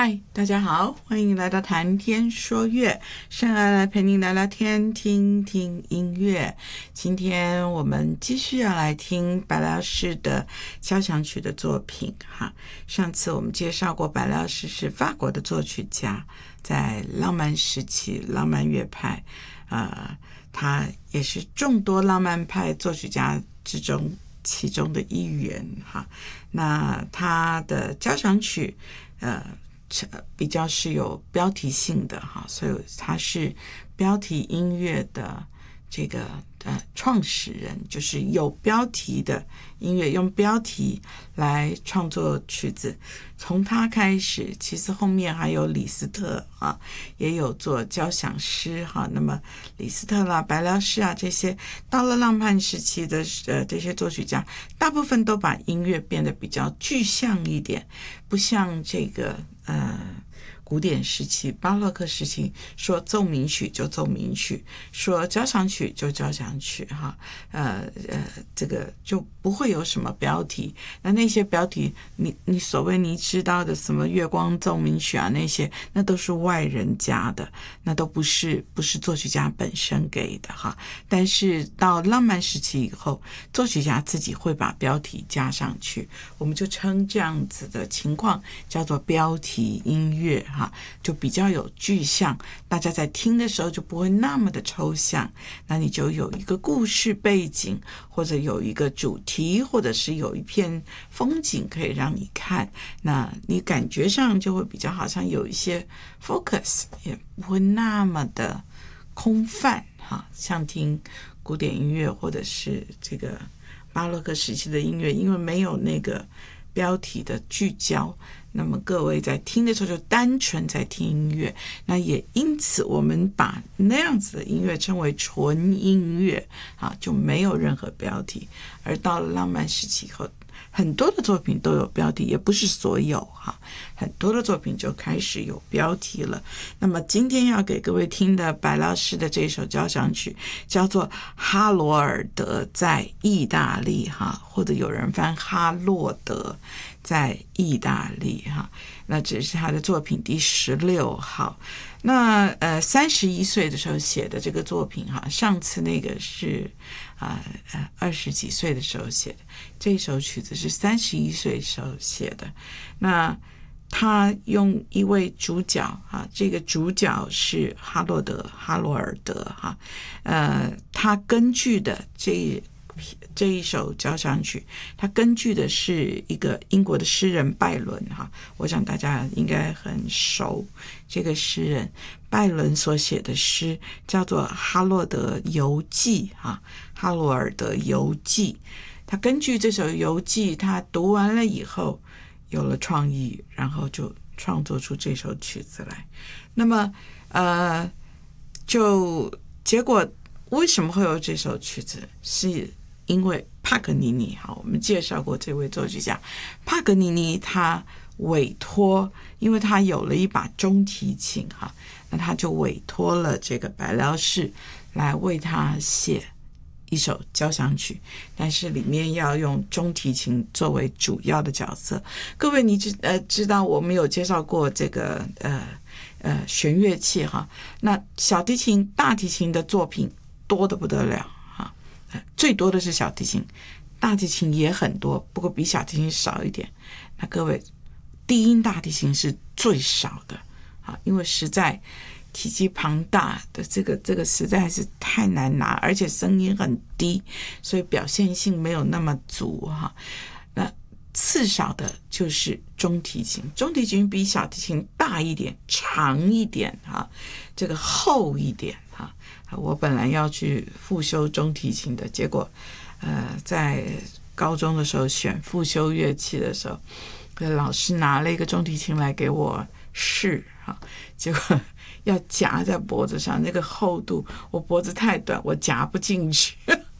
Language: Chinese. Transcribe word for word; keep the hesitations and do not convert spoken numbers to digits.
嗨，大家好，欢迎来到谈天说乐，圣爱来陪您聊聊天，听听音乐。今天我们继续要来听白辽士的交响曲的作品哈。上次我们介绍过白辽士是法国的作曲家，在浪漫时期浪漫乐派，呃，他也是众多浪漫派作曲家之中其中的一员哈。那他的交响曲呃比较是有标题性的哈，所以他是标题音乐的这个呃创始人，就是有标题的音乐，用标题来创作曲子。从他开始，其实后面还有李斯特啊，也有做交响诗哈。那么李斯特啦、白辽士啊这些，到了浪漫时期的呃这些作曲家，大部分都把音乐变得比较具象一点，不像这个呃。古典时期巴洛克时期说奏鸣曲就奏鸣曲，说交响曲就交响曲哈，呃呃这个就不会有什么标题。那那些标题你你所谓你知道的什么月光奏鸣曲啊，那些那都是外人加的，那都不是不是作曲家本身给的哈。但是到浪漫时期以后，作曲家自己会把标题加上去，我们就称这样子的情况叫做标题音乐哈，就比较有具象，大家在听的时候就不会那么的抽象，那你就有一个故事背景，或者有一个主题，或者是有一片风景可以让你看，那你感觉上就会比较好像有一些 focus， 也不会那么的空泛哈，像听古典音乐或者是这个巴洛克时期的音乐，因为没有那个标题的聚焦，那么各位在听的时候就单纯在听音乐，那也因此我们把那样子的音乐称为纯音乐啊，就没有任何标题。而到了浪漫时期以后，很多的作品都有标题，也不是所有哈，很多的作品就开始有标题了。那么今天要给各位听的白辽士的这首交响曲叫做哈罗尔德在意大利哈，或者有人翻哈洛德在意大利哈，那这是他的作品第十六号。那呃，三十一岁的时候写的这个作品哈，上次那个是啊呃二十几岁的时候写的，这首曲子是三十一岁时候写的。那他用一位主角啊，这个主角是哈洛德哈罗尔德哈，呃，他根据的这这一首交响曲，它根据的是一个英国的诗人拜伦哈，我想大家应该很熟这个诗人。拜伦所写的诗叫做《哈洛德游记》哈，哈罗尔德游记。他根据这首游记，他读完了以后有了创意，然后就创作出这首曲子来。那么呃，就结果为什么会有这首曲子，是因为帕格尼尼哈，我们介绍过这位作曲家，帕格尼尼他委托，因为他有了一把中提琴哈，那他就委托了这个白辽士来为他写一首交响曲，但是里面要用中提琴作为主要的角色。各位你知呃知道我们有介绍过这个呃呃弦乐器哈，那小提琴、大提琴的作品多得不得了哈，最多的是小提琴，大提琴也很多，不过比小提琴少一点。那各位，低音大提琴是最少的啊，因为实在体积庞大的这个这个实在是太难拿，而且声音很低，所以表现性没有那么足哈。那次少的就是中提琴，中提琴比小提琴大一点、长一点哈，这个厚一点哈。我本来要去复修中提琴的，结果呃在高中的时候选复修乐器的时候，老师拿了一个中提琴来给我试哈，结果要夹在脖子上，那个厚度我脖子太短，我夹不进去